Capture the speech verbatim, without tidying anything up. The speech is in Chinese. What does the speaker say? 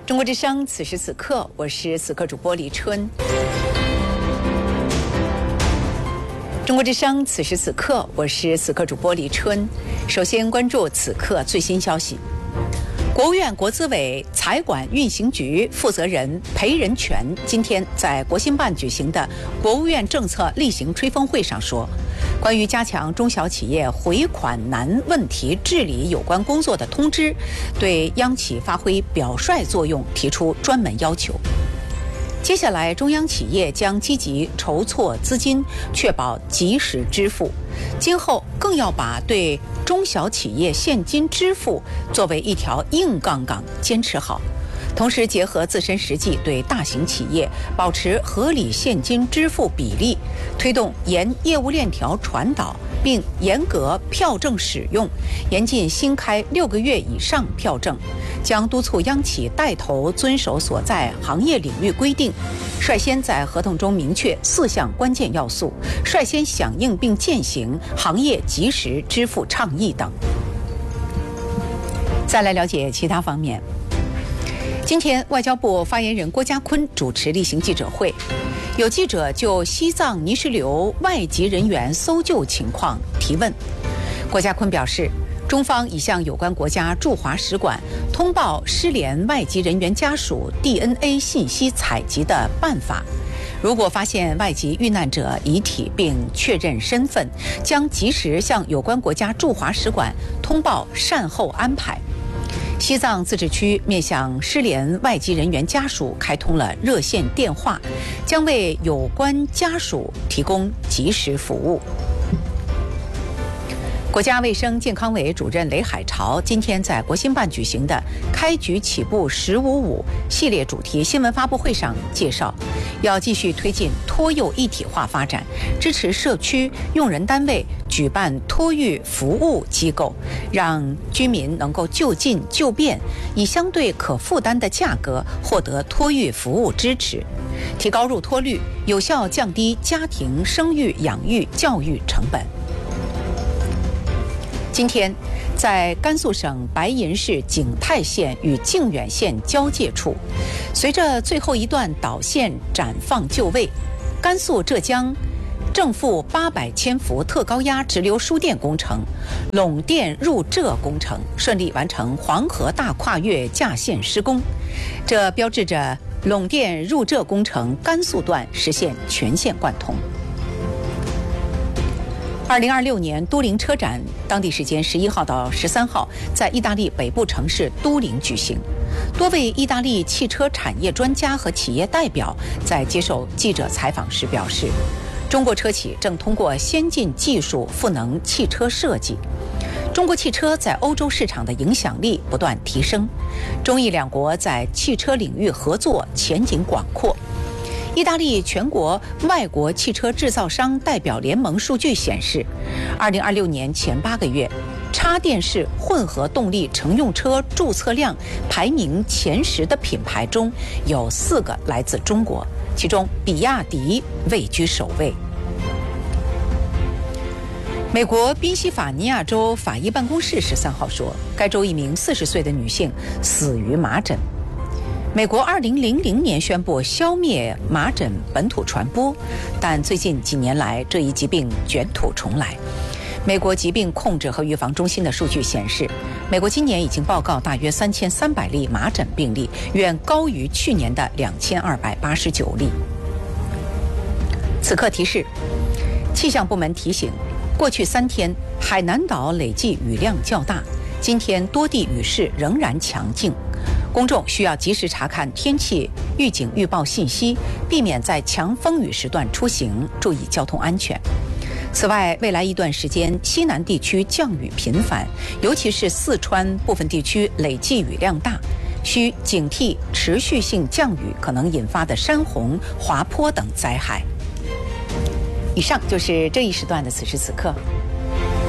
中国之声，此时此刻，我是此刻主播李春。中国之声，此时此刻，我是此刻主播李春。首先关注此刻最新消息。国务院国资委财管运行局负责人裴仁权今天在国新办举行的国务院政策例行吹风会上说，关于加强中小企业回款难问题治理有关工作的通知，对央企发挥表率作用提出专门要求。接下来，中央企业将积极筹措资金，确保及时支付。今后更要把对中小企业现金支付作为一条硬杠杠坚持好，同时结合自身实际，对大型企业保持合理现金支付比例，推动沿业务链条传导，并严格票证使用，严禁新开六个月以上票证，将督促央企带头遵守所在行业领域规定，率先在合同中明确四项关键要素，率先响应并践行行业及时支付倡议等。再来了解其他方面。今天，外交部发言人郭家坤主持例行记者会，有记者就西藏泥石流外籍人员搜救情况提问。郭家坤表示，中方已向有关国家驻华使馆通报失联外籍人员家属 D N A 信息采集的办法，如果发现外籍遇难者遗体并确认身份，将及时向有关国家驻华使馆通报善后安排。西藏自治区面向失联外籍人员家属开通了热线电话，将为有关家属提供及时服务。国家卫生健康委主任雷海潮今天在国新办举行的开局起步十五五系列主题新闻发布会上介绍，要继续推进托幼一体化发展，支持社区用人单位举办托育服务机构，让居民能够就近就便，以相对可负担的价格获得托育服务支持，提高入托率，有效降低家庭生育、养育、教育成本。今天，在甘肃省白银市景泰县与靖远县交界处，随着最后一段导线展放就位，甘肃浙江正负八百千伏特高压直流输电工程陇电入浙工程顺利完成黄河大跨越架线施工，这标志着陇电入浙工程甘肃段实现全线贯通。二零二六年都灵车展，当地时间十一号到十三号在意大利北部城市都灵举行。多位意大利汽车产业专家和企业代表在接受记者采访时表示，中国车企正通过先进技术赋能汽车设计，中国汽车在欧洲市场的影响力不断提升，中意两国在汽车领域合作前景广阔。意大利全国外国汽车制造商代表联盟数据显示，二零二六年前八个月，插电式混合动力乘用车注册量排名前十的品牌中有四个来自中国，其中比亚迪位居首位。美国宾夕法尼亚州法医办公室十三号说，该州一名四十岁的女性死于麻疹。美国二零零零年宣布消灭麻疹本土传播，但最近几年来这一疾病卷土重来。美国疾病控制和预防中心的数据显示，美国今年已经报告大约三千三百例麻疹病例，远高于去年的两千二百八十九例。此刻提示，气象部门提醒，过去三天海南岛累计雨量较大，今天多地雨势仍然强劲。公众需要及时查看天气预警预报信息，避免在强风雨时段出行，注意交通安全。此外，未来一段时间西南地区降雨频繁，尤其是四川部分地区累计雨量大，需警惕持续性降雨可能引发的山洪、滑坡等灾害。以上就是这一时段的此时此刻。